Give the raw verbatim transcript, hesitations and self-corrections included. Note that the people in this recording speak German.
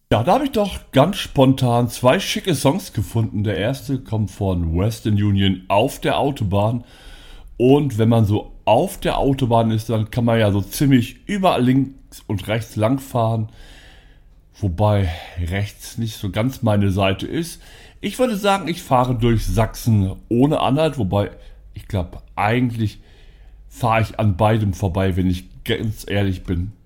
Ja, da habe ich doch ganz spontan zwei schicke Songs gefunden. Der erste kommt von Western Union auf der Autobahn. Und wenn man so auf der Autobahn ist, dann kann man ja so ziemlich überall links und rechts langfahren. Wobei rechts nicht so ganz meine Seite ist. Ich würde sagen, ich fahre durch Sachsen ohne Anhalt. Wobei, ich glaube, eigentlich fahre ich an beidem vorbei, wenn ich ganz ehrlich bin.